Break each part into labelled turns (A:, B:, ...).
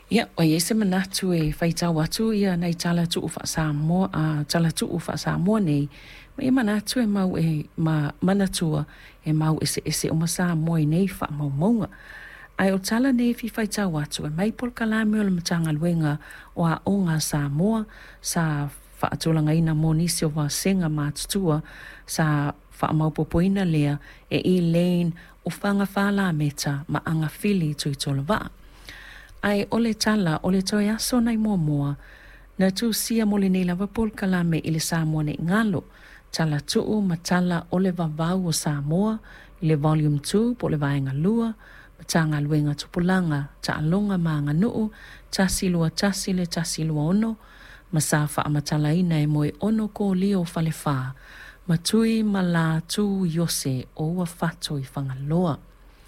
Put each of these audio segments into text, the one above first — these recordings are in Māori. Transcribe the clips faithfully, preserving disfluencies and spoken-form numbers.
A: Ia, wa yese manatu e whaitau atu ia nei tala tu ufa Samoa, a tala tu ufa Samoa nei. Ma ia manatu e mau e ma manatua e mau ese ese o ma Samoa i nei wha mau maunga. Ai o tala nei fi whaitau atu e mai pol kalame o le matanga luenga o a onga Samoa sa whaatulanga ina monisi o wa senga mātutua sa wha mau popoina lea e i lein o whanga whala meta ma anga fili tui tola waa. Ai ole tala ole toi aso nai mua mua na tu sia mole nei lava pol kalame i le Samoa ne ngalo tala tuu ma tala ole vavau o Samoa i le volume two po le vaenga lua ma tanga luenga tupulanga ta alonga maanga nuu tasi lua tasi le tasi lua ono ma safa amatala ina e moe ono ko lio fale faa ma tui ma la tu yose o ua fato i whangaloa.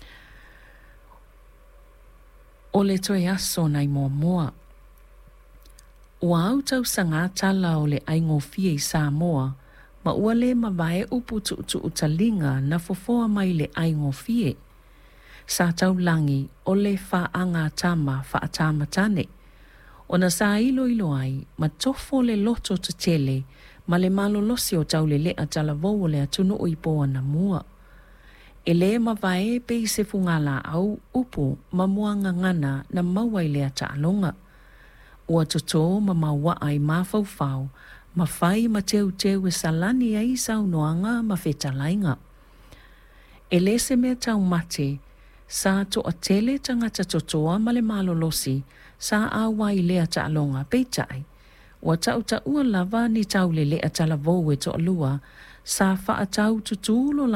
A: O le toi aso nai mua mua. Ua au tau sanga tala o le aingo fie i Samoa, ma ua le ma vae upu tu tu utalinga na fofoa mai le aingo fie. Sa tau langi o le fa anga tama fa atama tane. O na sa ilo ilo ai, ma tofo le loto te tele, ma le malo losi o tau le le atala vau o le atunu o ipoa na mua. E le ma vae pe i se fungala au upu ma muanga ngana na mawai lea ta alonga. Ua toto ma mawa ai ma fau fau, ma fai ma teu teu e salani ai sau noanga ma feta lainga. E le se mea tau mate, sa to a tele tangata totoa ma le malo losi, sa awai lea ta alonga peitai. Ua tau ta ua lava ni tau le lea tala voe to alua, sa faa tau tutulo